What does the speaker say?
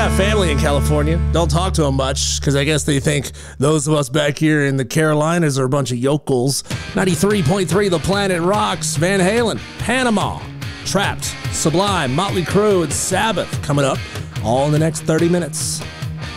have family in California. Don't talk to them much because I guess they think those of us back here in the Carolinas are a bunch of yokels. 93.3 The Planet rocks. Van Halen, Panama, Trapped, Sublime, Motley Crue, and Sabbath coming up all in the next 30 minutes.